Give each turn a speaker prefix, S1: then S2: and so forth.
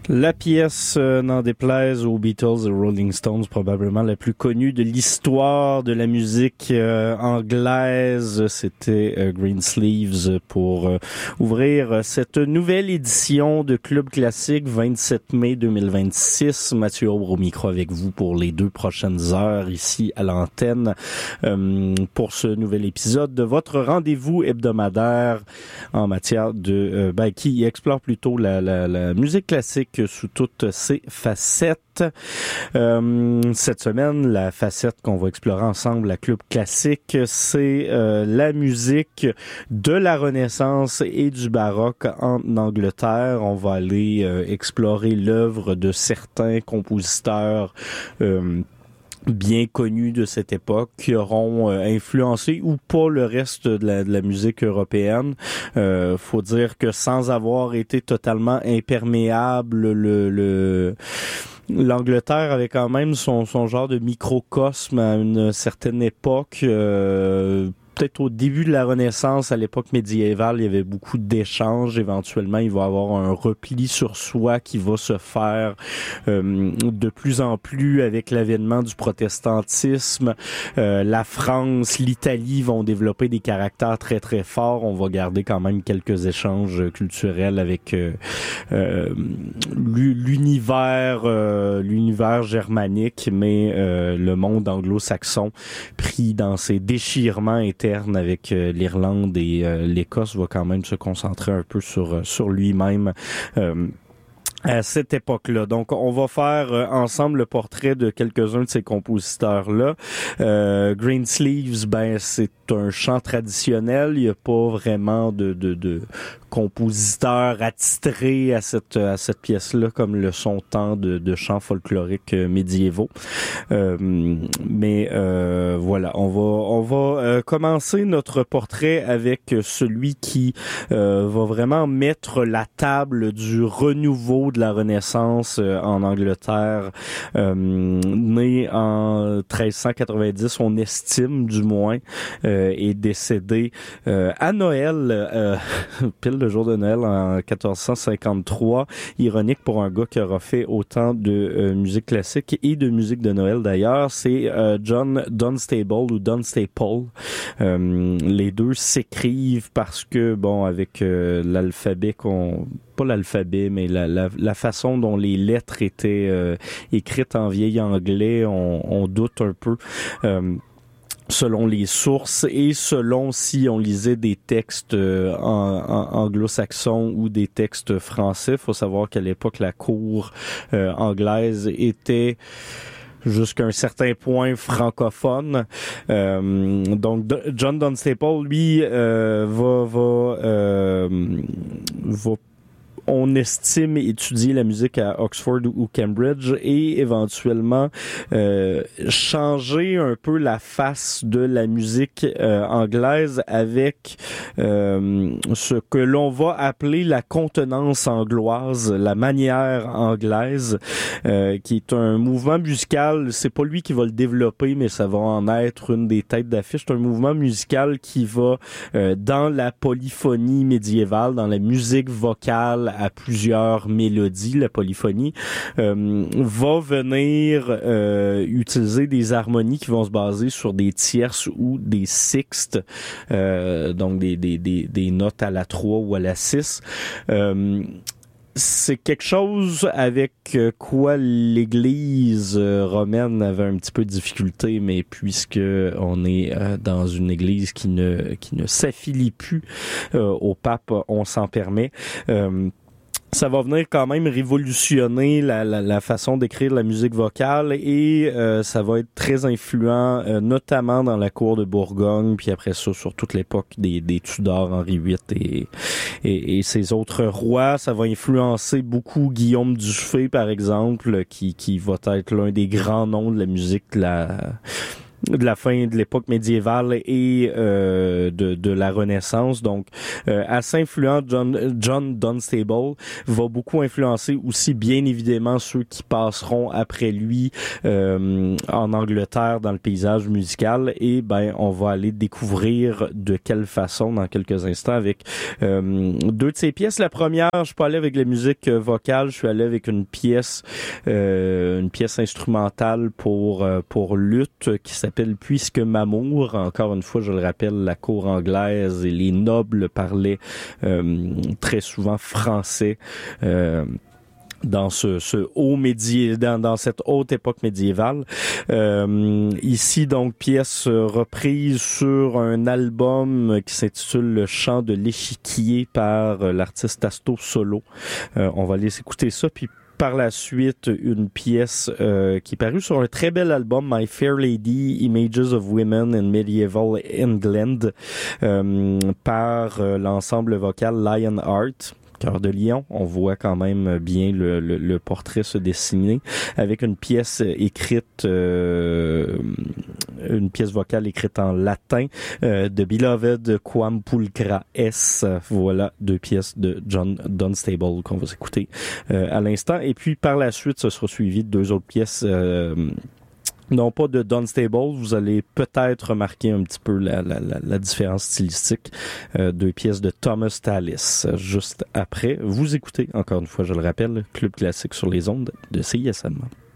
S1: La pièce, n'en déplaise aux Beatles et Rolling Stones, probablement la plus connue de l'histoire de la musique anglaise, c'était Greensleeves pour ouvrir cette nouvelle édition de Club Classique, 27 mai 2026. Mathieu Aubre au micro avec vous pour les 2 prochaines heures ici à l'antenne pour ce nouvel épisode de votre rendez-vous hebdomadaire en matière de qui explore plutôt la musique classique sous toutes ses facettes. Cette semaine, la facette qu'on va explorer ensemble à Club Classique, c'est la musique de la Renaissance et du baroque en Angleterre. On va aller explorer l'œuvre de certains compositeurs bien connus de cette époque qui auront influencé ou pas le reste de la musique européenne. Faut dire que sans avoir été totalement imperméable, l'Angleterre avait quand même son genre de microcosme à une certaine époque. Peut-être au début de la Renaissance, à l'époque médiévale, il y avait beaucoup d'échanges. Éventuellement, il va y avoir un repli sur soi qui va se faire de plus en plus avec l'avènement du protestantisme. La France, l'Italie vont développer des caractères très, très forts. On va garder quand même quelques échanges culturels avec l'univers germanique, mais le monde anglo-saxon pris dans ses déchirements avec l'Irlande et l'Écosse va quand même se concentrer un peu sur lui-même à cette époque-là. Donc, on va faire ensemble le portrait de quelques-uns de ces compositeurs-là. Greensleeves, c'est un chant traditionnel. Il n'y a pas vraiment de compositeur attitré à cette pièce-là comme le sont tant de chants folkloriques médiévaux. Mais voilà, on va commencer notre portrait avec celui qui va vraiment mettre la table du renouveau de la Renaissance en Angleterre, né en 1390, on estime du moins, est décédé à Noël, pile le jour de Noël en 1453. Ironique pour un gars qui aura fait autant de musique classique et de musique de Noël d'ailleurs, c'est John Dunstable ou Dunstable. Les deux s'écrivent parce que, avec l'alphabet pas l'alphabet, mais la façon dont les lettres étaient écrites en vieil anglais, on doute un peu. Selon les sources et selon si on lisait des textes en anglo-saxons ou des textes français. Il faut savoir qu'à l'époque, la cour anglaise était jusqu'à un certain point francophone. Donc, John Dunstable, lui, va on estime étudier la musique à Oxford ou Cambridge et éventuellement changer un peu la face de la musique anglaise avec ce que l'on va appeler la contenance angloise, la manière anglaise, qui est un mouvement musical. C'est pas lui qui va le développer, mais ça va en être une des têtes d'affiche. C'est un mouvement musical qui va dans la polyphonie médiévale, dans la musique vocale à plusieurs mélodies, la polyphonie, va venir utiliser des harmonies qui vont se baser sur des tierces ou des sixtes, donc des notes à la 3 ou à la 6. C'est quelque chose avec quoi l'Église romaine avait un petit peu de difficulté, mais puisque on est dans une Église qui ne s'affilie plus au pape, on s'en permet. Ça va venir quand même révolutionner la façon d'écrire la musique vocale et ça va être très influent, notamment dans la cour de Bourgogne, puis après ça sur toute l'époque des Tudors, Henri VIII et ses autres rois. Ça va influencer beaucoup Guillaume Dufay, par exemple, qui va être l'un des grands noms de la musique de la fin de l'époque médiévale et de la Renaissance. Donc, assez influent, John Dunstable va beaucoup influencer aussi, bien évidemment, ceux qui passeront après lui en Angleterre dans le paysage musical. Et ben, on va aller découvrir de quelle façon dans quelques instants avec deux de ses pièces. La première, je suis pas allé avec la musique vocale, je suis allé avec une pièce instrumentale pour luth qui s'appelle Puisque m'amour. Encore une fois, je le rappelle, la cour anglaise et les nobles parlaient très souvent français. Dans dans cette haute époque médiévale. Ici, donc, pièce reprise sur un album qui s'intitule Le chant de l'échiquier par l'artiste Asto Solo. On va aller écouter ça, puis par la suite, une pièce qui est parue sur un très bel album, My Fair Lady, Images of Women in Medieval England, par l'ensemble vocal Lionheart. Cœur de Lion, on voit quand même bien le portrait se dessiner avec une pièce écrite, une pièce vocale écrite en latin de Beloved Quam Pulchra S. Voilà, deux pièces de John Dunstable qu'on va écouter à l'instant. Et puis par la suite, ce sera suivi de deux autres pièces non pas de Dunstable, vous allez peut-être remarquer un petit peu la différence stylistique. Deux pièces de Thomas Tallis. Juste après, vous écoutez, encore une fois, je le rappelle, Club Classique sur les ondes de CISM.